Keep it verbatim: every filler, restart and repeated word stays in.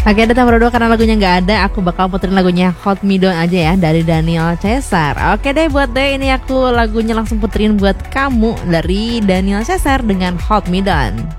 Oke, ada nomor dua karena lagunya nggak ada, aku bakal puterin lagunya Hold Me Down aja ya dari Daniel Caesar. Oke deh buat deh, ini aku lagunya langsung puterin buat kamu dari Daniel Caesar dengan Hold Me Down.